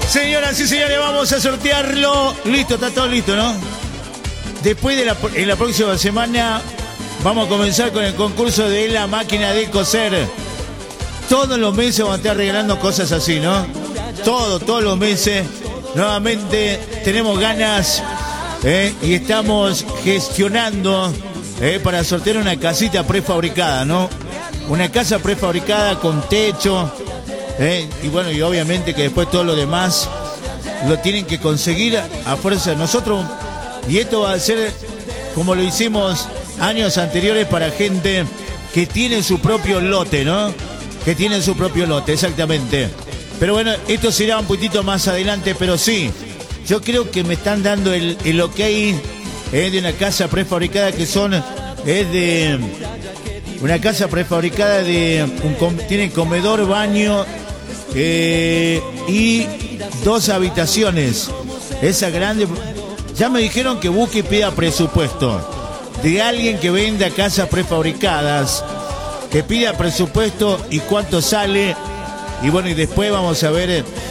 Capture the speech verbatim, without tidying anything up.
Señoras y señores, vamos a sortearlo. Listo, está todo listo, ¿no? Después de la, en la próxima semana vamos a comenzar con el concurso de la máquina de coser. Todos los meses vamos a estar regalando cosas así, ¿no? Todos, todos los meses. Nuevamente tenemos ganas eh, y estamos gestionando eh, para sortear una casita prefabricada, ¿no? Una casa prefabricada con techo. Eh, y bueno, y obviamente que después todo lo demás lo tienen que conseguir a fuerza de nosotros. Y esto va a ser como lo hicimos años anteriores para gente que tiene su propio lote, ¿no? Que tiene su propio lote, exactamente. Pero bueno, esto será un poquitito más adelante, pero sí, yo creo que me están dando el, el ok eh, de una casa prefabricada que son, es de una casa prefabricada de, un, tiene comedor, baño eh, y dos habitaciones. Esa grande, ya me dijeron que busque y pida presupuesto de alguien que venda casas prefabricadas, que pida presupuesto y cuánto sale. Y bueno, y después vamos a ver